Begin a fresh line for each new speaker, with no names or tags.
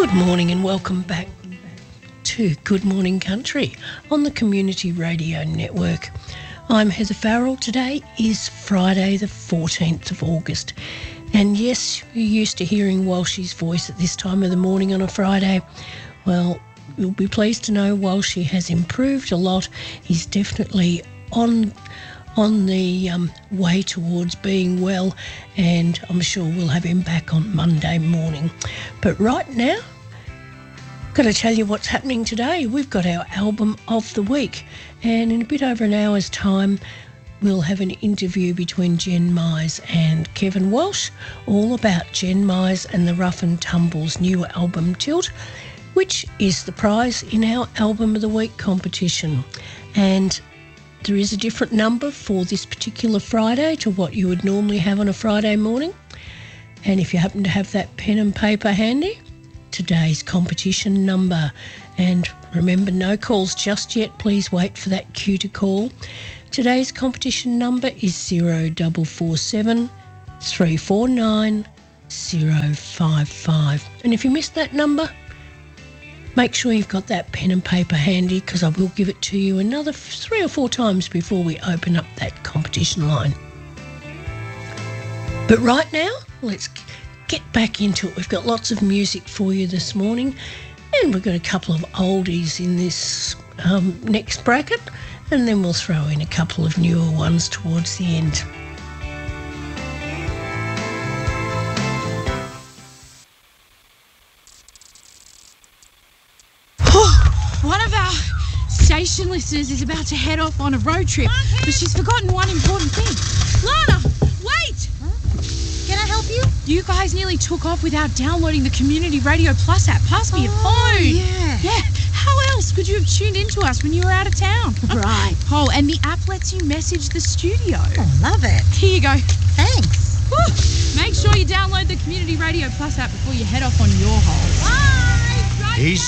Good morning and welcome back to Good Morning Country on the Community Radio Network. I'm Heather Farrell. Today is Friday the 14th of August. And yes, you're used to hearing Walshy's voice at this time of the morning on a Friday. Well, you'll be pleased to know Walshy has improved a lot. He's definitely on the way towards being well, and I'm sure we'll have him back on Monday morning. But right now, got to tell you what's happening today. We've got our album of the week, and in a bit over an hour's time we'll have an interview between Jen Mize and Kevin Walsh, all about Jen Mize and the Rough and Tumble's new album Tilt, which is the prize in our Album of the Week competition. And there is a different number for this particular Friday to what you would normally have on a Friday morning. And if you happen to have that pen and paper handy, today's competition number. And remember, no calls just yet. Please wait for that cue to call. Today's competition number is 0447 349 055. And if you missed that number, make sure you've got that pen and paper handy, because I will give it to you another 3 or 4 times before we open up that competition line. But right now, let's get back into it. We've got lots of music for you this morning, and we've got a couple of oldies in this next bracket, and then we'll throw in a couple of newer ones towards the end.
One of our station listeners is about to head off on a road trip, but she's forgotten one important thing. Lana, wait!
Huh? Can I help you?
You guys nearly took off without downloading the Community Radio Plus app. Pass me your phone. Yeah. How else could you have tuned into us when you were out of town?
Right.
Oh, and the app lets you message the studio.
Oh, love it.
Here you go.
Thanks.
Woo. Make sure you download the Community Radio Plus app before you head off on your hole.
Bye.
He's